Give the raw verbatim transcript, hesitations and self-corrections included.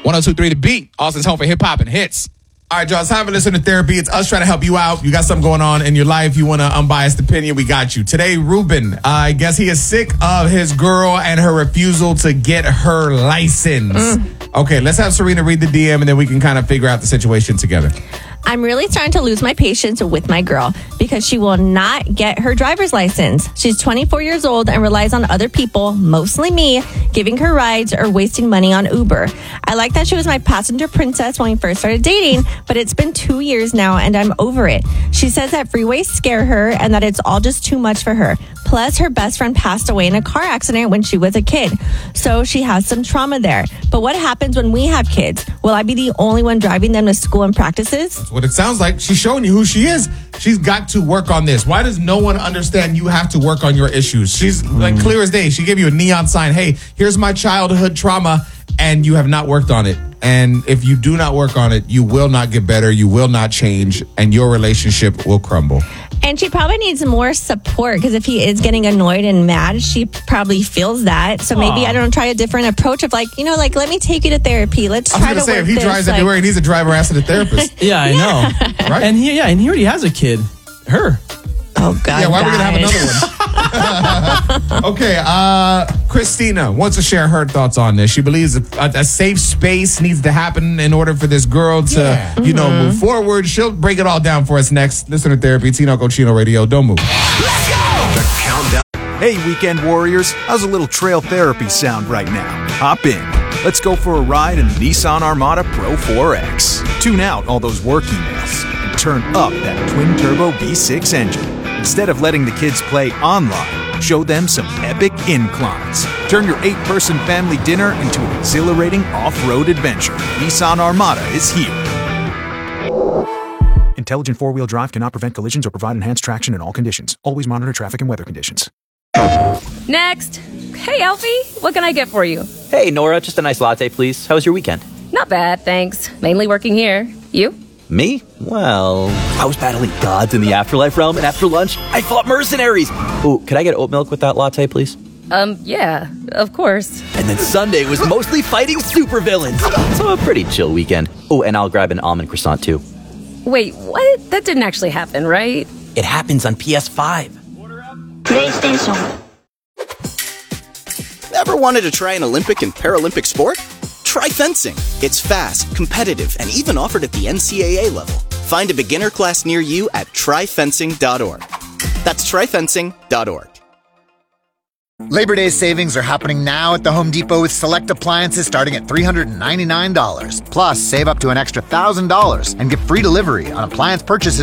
one oh two point three The Beat, Austin's home for hip-hop and hits. All right, y'all, it's time for Listener Therapy. It's us trying to help you out. You got something going on in your life. You want an unbiased opinion. We got you. Today, Ruben, uh, I guess he is sick of his girl and her refusal to get her license. Mm. Okay, let's have Serena read the D M, and then we can kind of figure out the situation together. I'm really starting to lose my patience with my girl because she will not get her driver's license. She's twenty-four years old and relies on other people, mostly me, giving her rides or wasting money on Uber. I like that she was my passenger princess when we first started dating, but it's been two years now and I'm over it. She says that freeways scare her and that it's all just too much for her. Plus, her best friend passed away in a car accident when she was a kid. So she has some trauma there. But what happens when we have kids? Will I be the only one driving them to school and practices? That's what it sounds like. She's showing you who she is. She's got to work on this. Why does no one understand you have to work on your issues? She's like clear as day. She gave you a neon sign. Hey, here's my childhood trauma, and you have not worked on it. And if you do not work on it, you will not get better. You will not change, and your relationship will crumble. And she probably needs more support because if he is getting annoyed and mad, she probably feels that. So maybe, Aww. I don't know, try a different approach of like, you know, like, let me take you to therapy. Let's try to work this. I was going to say, if he drives like, everywhere, he needs to drive her ass to the therapist. yeah, I know. Right? And he, yeah, and he already has a kid. Her. Oh, God. Yeah, why are we going to have another one? Okay, uh, Christina wants to share her thoughts on this. She believes a, a safe space needs to happen in order for this girl to, yeah. you mm-hmm. know, move forward. She'll break it all down for us next. Listener Therapy, Tino Cochino Radio. Don't move. Let's go! The countdown. Hey, weekend warriors. How's a little trail therapy sound right now? Hop in. Let's go for a ride in the Nissan Armada Pro four X. Tune out all those work emails and turn up that twin-turbo V six engine. Instead of letting the kids play online, show them some epic inclines. Turn your eight-person family dinner into an exhilarating off-road adventure. Nissan Armada is here. Intelligent four-wheel drive cannot prevent collisions or provide enhanced traction in all conditions. Always monitor traffic and weather conditions. Next. Hey, Alfie. What can I get for you? Hey, Nora. Just a nice latte, please. How was your weekend? Not bad, thanks. Mainly working here. You? Me? Well, I was battling gods in the afterlife realm, and after lunch, I fought mercenaries. Ooh, could I get oat milk with that latte, please? Um, yeah, of course. And then Sunday was mostly fighting supervillains. So a pretty chill weekend. Oh, and I'll grab an almond croissant, too. Wait, what? That didn't actually happen, right? It happens on P S five. PlayStation. Ever wanted to try an Olympic and Paralympic sport? Try fencing. It's fast, competitive, and even offered at the N C A A level. Find a beginner class near you at try fencing dot org. That's try fencing dot org. Labor Day savings are happening now at the Home Depot with select appliances starting at three hundred ninety-nine dollars. Plus, save up to an extra one thousand dollars and get free delivery on appliance purchases